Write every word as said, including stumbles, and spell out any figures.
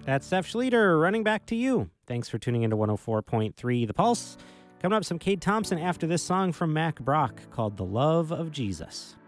That's Steph Schlueter running back to you. Thanks for tuning into one oh four point three The Pulse. Coming up, some Cade Thompson after this song from Mac Brock called The Love of Jesus.